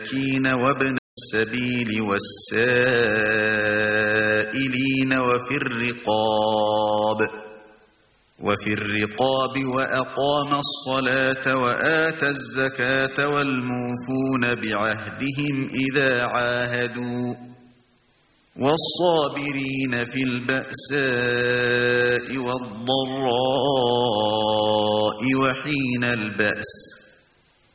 والمساكين وابن السبيل والسائلين وفي الرقاب وأقام الصلاة وآتى الزكاة والموفون بعهدهم إذا عاهدوا والصابرين في البأساء والضراء وحين البأس